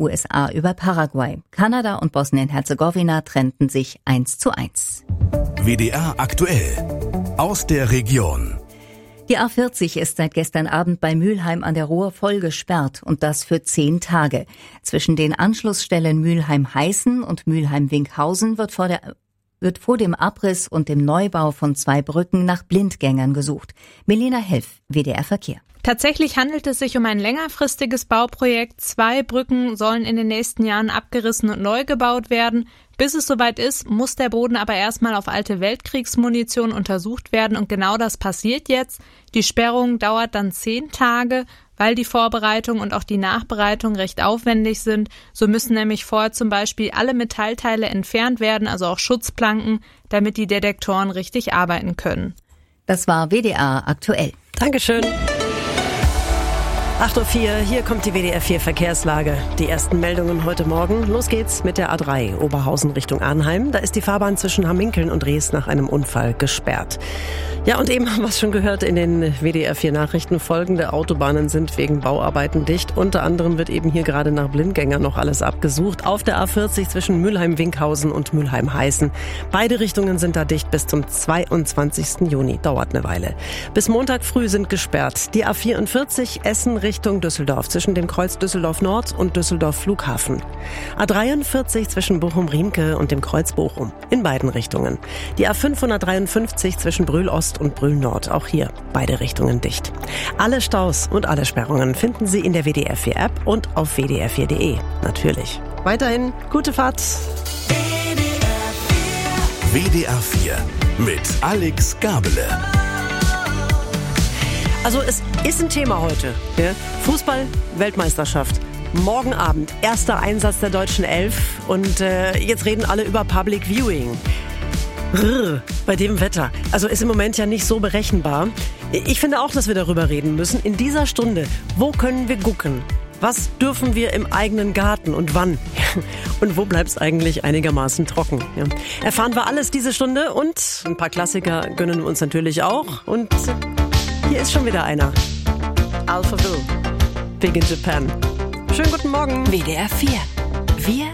USA über Paraguay. Kanada und Bosnien-Herzegowina trennten sich 1:1. WDR aktuell. Aus der Region. Die A40 ist seit gestern Abend bei Mülheim an der Ruhr voll gesperrt und das für 10 Tage. Zwischen den Anschlussstellen Mülheim-Heißen und Mülheim-Winkhausen wird vor dem Abriss und dem Neubau von 2 Brücken nach Blindgängern gesucht. Melina Helf, WDR Verkehr. Tatsächlich handelt es sich um ein längerfristiges Bauprojekt. 2 Brücken sollen in den nächsten Jahren abgerissen und neu gebaut werden. Bis es soweit ist, muss der Boden aber erstmal auf alte Weltkriegsmunition untersucht werden und genau das passiert jetzt. Die Sperrung dauert dann 10 Tage, weil die Vorbereitung und auch die Nachbereitung recht aufwendig sind. So müssen nämlich vorher zum Beispiel alle Metallteile entfernt werden, also auch Schutzplanken, damit die Detektoren richtig arbeiten können. Das war WDR aktuell. Dankeschön. 8:04 Uhr, hier kommt die WDR 4 Verkehrslage. Die ersten Meldungen heute Morgen. Los geht's mit der A3 Oberhausen Richtung Arnheim. Da ist die Fahrbahn zwischen Hamminkeln und Rees nach einem Unfall gesperrt. Ja, und eben haben wir es schon gehört in den WDR 4 Nachrichten. Folgende Autobahnen sind wegen Bauarbeiten dicht. Unter anderem wird eben hier gerade nach Blindgängern noch alles abgesucht. Auf der A40 zwischen Mülheim-Winkhausen und Mülheim-Heißen. Beide Richtungen sind da dicht bis zum 22. Juni. Dauert eine Weile. Bis Montag früh sind gesperrt. Die A44 Essen Richtung Düsseldorf zwischen dem Kreuz Düsseldorf Nord und Düsseldorf Flughafen. A43 zwischen Bochum-Riemke und dem Kreuz Bochum. In beiden Richtungen. Die A553 zwischen Brühl Ost und Brühl Nord. Auch hier beide Richtungen dicht. Alle Staus und alle Sperrungen finden Sie in der WDR 4 App und auf wdr4.de. Natürlich. Weiterhin gute Fahrt. WDR 4 mit Alex Gabele. Also es ist ein Thema heute. Ja? Fußball-Weltmeisterschaft. Morgen Abend, erster Einsatz der deutschen Elf. Und jetzt reden alle über Public Viewing. Bei dem Wetter. Also ist im Moment ja nicht so berechenbar. Ich finde auch, dass wir darüber reden müssen. In dieser Stunde, wo können wir gucken? Was dürfen wir im eigenen Garten und wann? Und wo bleibt es eigentlich einigermaßen trocken? Ja. Erfahren wir alles diese Stunde und ein paar Klassiker gönnen wir uns natürlich auch. Und hier ist schon wieder einer. Alphaville, Big in Japan. Schönen guten Morgen. WDR 4. Wir